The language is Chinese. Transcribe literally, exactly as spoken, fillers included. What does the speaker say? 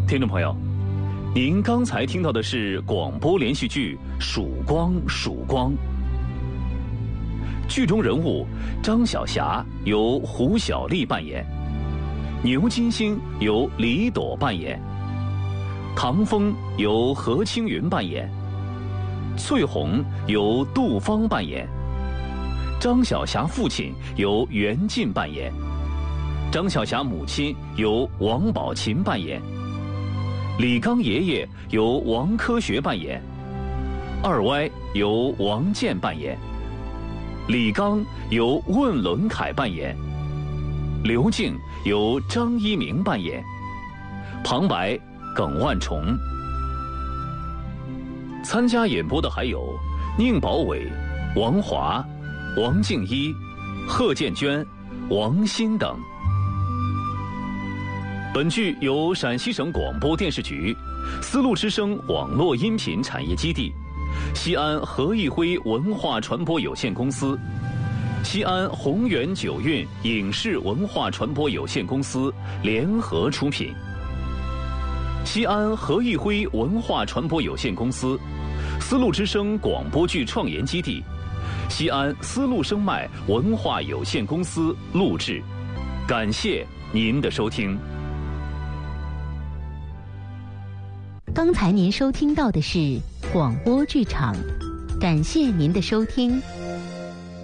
听众朋友，您刚才听到的是广播连续剧《曙光曙光》，剧中人物张晓霞由胡小丽扮演，牛金星由李朵扮演，唐风由何青云扮演，翠红由杜芳扮演，张晓霞父亲由袁晋扮演，张晓霞母亲由王宝琴扮演，李刚爷爷由王科学扮演，二歪由王健扮演，李刚由问伦凯扮演，刘静由张一鸣扮演，旁白耿万重。参加演播的还有宁宝伟、王华、王静一、贺建娟、王鑫等。本剧由陕西省广播电视局、丝路之声网络音频产业基地、西安何义辉文化传播有限公司、西安宏源九韵影视文化传播有限公司联合出品。西安何义辉文化传播有限公司、丝路之声广播剧创研基地、西安丝路声脉文化有限公司录制。感谢您的收听。 刚才您收听到的是广播剧场，感谢您的收听。